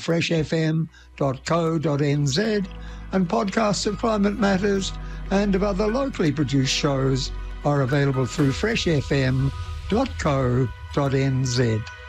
freshfm.co.nz, and podcasts of Climate Matters and of other locally produced shows are available through freshfm.co.nz.